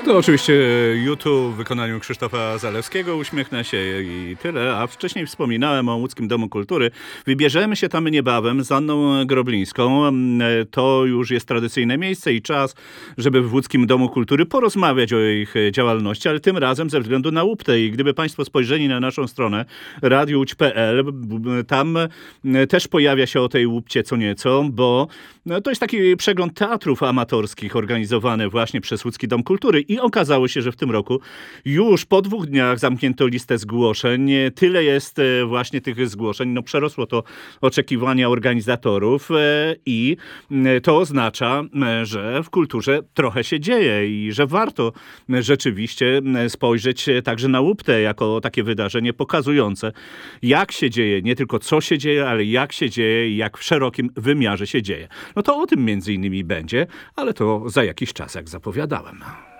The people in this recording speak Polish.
To oczywiście YouTube w wykonaniu Krzysztofa Zalewskiego, Uśmiechnę się i tyle, a wcześniej wspominałem o Łódzkim Domu Kultury. Wybierzemy się tam niebawem z Anną Groblińską. To już jest tradycyjne miejsce i czas, żeby w Łódzkim Domu Kultury porozmawiać o ich działalności, ale tym razem ze względu na łuptę. I gdyby Państwo spojrzeli na naszą stronę radiouć.pl, tam też pojawia się o tej łupcie co nieco, bo to jest taki przegląd teatrów amatorskich organizowany właśnie przez Łódzki Dom Kultury i okazało się, że w tym roku już po 2 dniach zamknięto listę zgłoszeń. Tyle jest właśnie tych zgłoszeń. Przerosło to oczekiwania organizatorów i to oznacza, że w kulturze trochę się dzieje i że warto rzeczywiście spojrzeć także na łuptę jako takie wydarzenie pokazujące, jak się dzieje, nie tylko co się dzieje, ale jak się dzieje i jak w szerokim wymiarze się dzieje. To o tym między innymi będzie, ale to za jakiś czas, jak zapowiadałem.